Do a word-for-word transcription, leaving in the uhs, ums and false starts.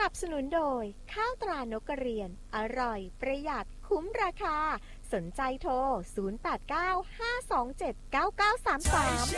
นับสนุนโดยข้าวตรานกกระเรียนอร่อยประหยัดคุ้มราคาสนใจโทรศูนย์ แปด เก้า ห้า สอง เจ็ด เก้า เก้า สาม สาม